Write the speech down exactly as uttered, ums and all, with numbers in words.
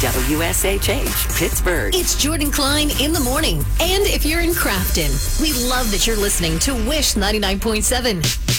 W S H H, Pittsburgh. It's Jordan Klein in the morning. And if you're in Crafton, we love that you're listening to Wish ninety-nine point seven.